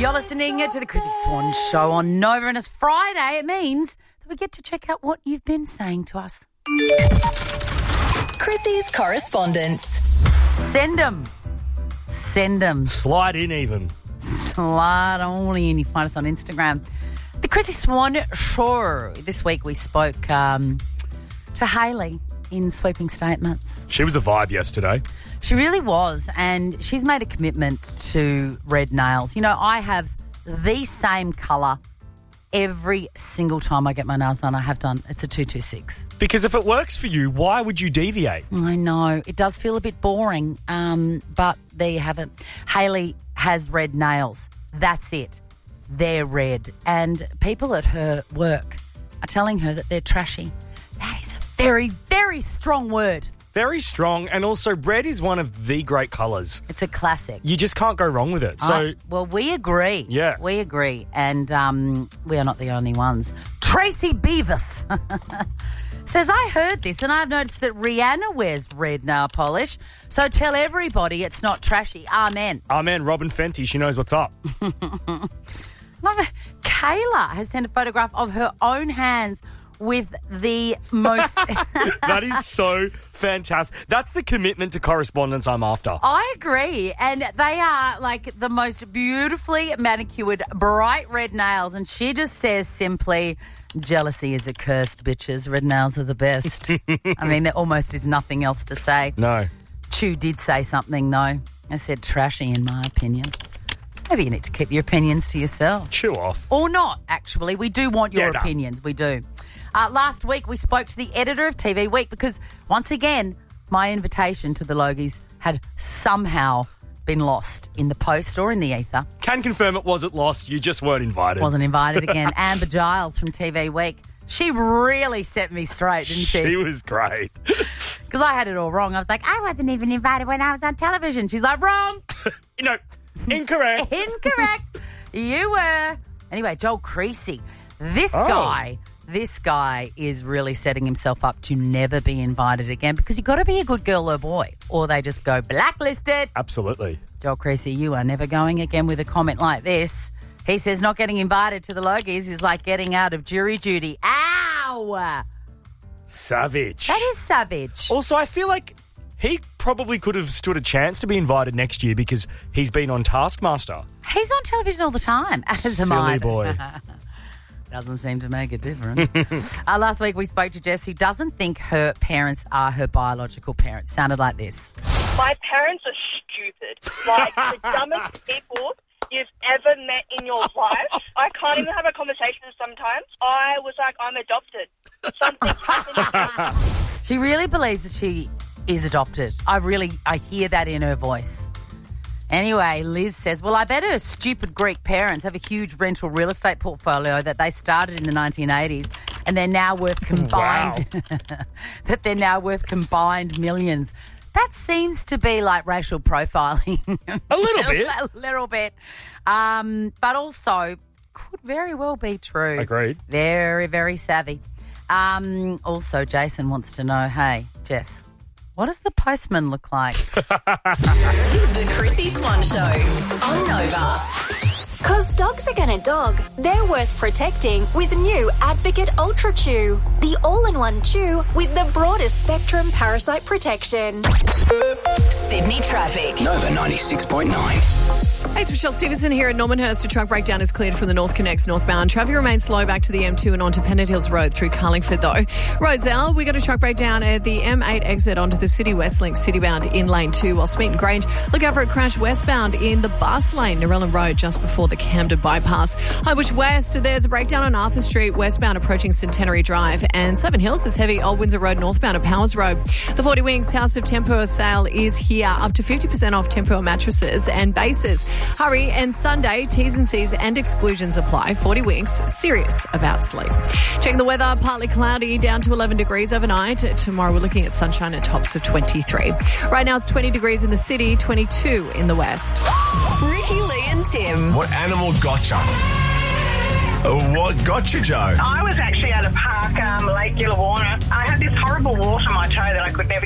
You're listening to the Chrissy Swan Show on Nova, and it's Friday. It means that we get to check out what you've been saying to us. Chrissy's correspondence. Send them. Send them. Slide in even. Slide on in. You find us on Instagram. The Chrissy Swan Show. This week we spoke to Hayley in Sweeping Statements. She was a vibe yesterday. She really was, and she's made a commitment to red nails. You know, I have the same colour every single time I get my nails done. I have done. It's a 226. Because if it works for you, why would you deviate? I know. It does feel a bit boring, but there you have it. Hayley has red nails. That's it. They're red. And people at her work are telling her that they're trashy. That is a very, very strong word. Very strong, and also red is one of the great colours. It's a classic. You just can't go wrong with it. So, well, we agree. Yeah. We agree, and we are not the only ones. Tracy Beavis says, I heard this, and I've noticed that Rihanna wears red nail polish, so tell everybody it's not trashy. Amen. Amen. Robin Fenty, she knows what's up. Love it. Kayla has sent a photograph of her own hands with the most... That is so fantastic. That's the commitment to correspondence I'm after. I agree. And they are like the most beautifully manicured, bright red nails. And she just says simply, jealousy is a curse, bitches. Red nails are the best. I mean, there almost is nothing else to say. No. Chu did say something, though. I said trashy, in my opinion. Maybe you need to keep your opinions to yourself. Chew off. Or not, actually. We do want your opinions. We do. Last week, we spoke to the editor of TV Week because, once again, my invitation to the Logies had somehow been lost in the post or in the ether. Can confirm it wasn't lost. You just weren't invited. Wasn't invited again. Amber Giles from TV Week. She really set me straight, didn't she? She was great. Because I had it all wrong. I was like, I wasn't even invited when I was on television. She's like, wrong. Incorrect. Incorrect. You were. Anyway, Joel Creasy. This guy is really setting himself up to never be invited again because you've got to be a good girl or boy or they just go blacklisted. Absolutely. Joel Creasy, you are never going again with a comment like this. He says not getting invited to the Logies is like getting out of jury duty. Ow! Savage. That is savage. Also, I feel like he probably could have stood a chance to be invited next year because he's been on Taskmaster. He's on television all the time, as am I. Silly boy. Doesn't seem to make a difference. Last week we spoke to Jess, who doesn't think her parents are her biological parents. Sounded like this. My parents are stupid. Like the dumbest people you've ever met in your life. I can't even have a conversation sometimes. I was like, I'm adopted. Something's happening. She really believes that she is adopted. I hear that in her voice. Anyway, Liz says, well, I bet her stupid Greek parents have a huge rental real estate portfolio that they started in the 1980s and they're now worth combined that they're now worth combined millions. That seems to be like racial profiling. A little bit. A little bit. But also could very well be true. Agreed. Very, very savvy. Also, Jason wants to know, hey, Jess, what does the postman look like? The Chrissy Swan Show on Nova. Because dogs are going to dog, they're worth protecting with new Advocate Ultra Chew. The all-in-one chew with the broadest spectrum parasite protection. Sydney traffic. Nova 96.9. Hey, it's Michelle Stevenson here at Normanhurst. A truck breakdown is cleared from the North Connects northbound. Traffic remains slow back to the M2 and onto Pennant Hills Road through Carlingford, though. Roselle, we got a truck breakdown at the M8 exit onto the City West Link citybound in lane 2, while Smeaton Grange, look out for a crash westbound in the bus lane, Narellan Road, just before the Camden bypass. Highbush West, there's a breakdown on Arthur Street, westbound approaching Centenary Drive, and Seven Hills is heavy Old Windsor Road northbound at Powers Road. The 40 Wings House of Tempur sale is here, up to 50% off Tempur mattresses and bases. Hurry, and Sunday, T's and C's and exclusions apply. 40 Winks, serious about sleep. Checking the weather, partly cloudy, down to 11 degrees overnight. Tomorrow we're looking at sunshine at tops of 23. Right now it's 20 degrees in the city, 22 in the west. Ricky, Lee and Tim. What animal gotcha? What gotcha, Joe? I was actually at a park, Lake Gillawarna. I had this horrible wart on my toe that I could never